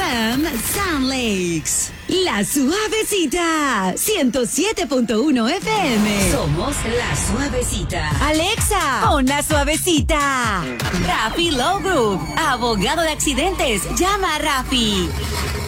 FM Sound Lakes. La Suavecita, 107.1 FM. Somos La Suavecita. Alexa, pon La Suavecita. Rafi Law Group, abogado de accidentes. Llama a Rafi.